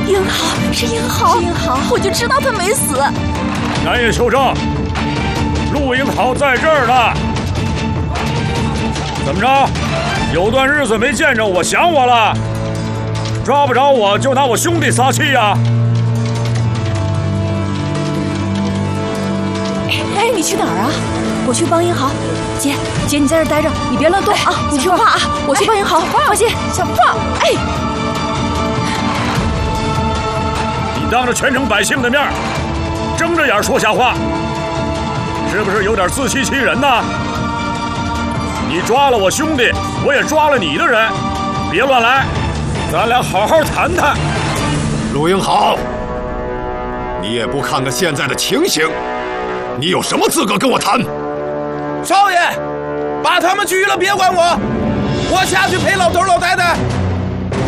英豪是英豪，我就知道他没死。 南野求证，陆英豪在这儿呢。怎么着？有段日子没见着我，想我了？抓不着我就拿我兄弟撒气呀？ 哎，你去哪儿啊？我去帮英豪。姐，你在这儿待着，你别乱动啊！你听话啊！我去帮英豪，放心。小胖，哎， 你当着全城百姓的面，睁着眼说瞎话，是不是有点自欺欺人呢？你抓了我兄弟，我也抓了你的人，别乱来，咱俩好好谈谈。 陆英豪，你也不看看现在的情形，你有什么资格跟我谈？ 少爷，把他们拘了，别管我，我下去陪老头老太太。